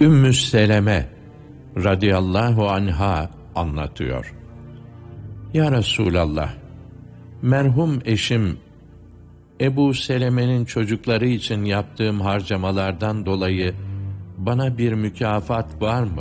Ümmü Seleme radıyallahu anha anlatıyor. Ya Resulallah, merhum eşim Ebu Seleme'nin çocukları için yaptığım harcamalardan dolayı bana bir mükafat var mı?